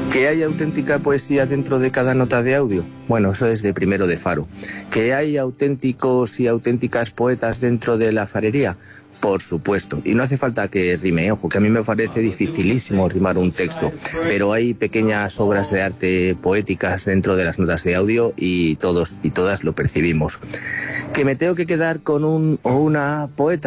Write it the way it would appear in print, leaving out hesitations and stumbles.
¿Que hay auténtica poesía dentro de cada nota de audio? Bueno, eso es de primero de Faro. ¿Que hay auténticos y auténticas poetas dentro de la farería? Por supuesto, y no hace falta que rime, ojo, que a mí me parece dificilísimo rimar un texto, pero hay pequeñas obras de arte poéticas dentro de las notas de audio y todos y todas lo percibimos. ¿Que me tengo que quedar con un o una poeta?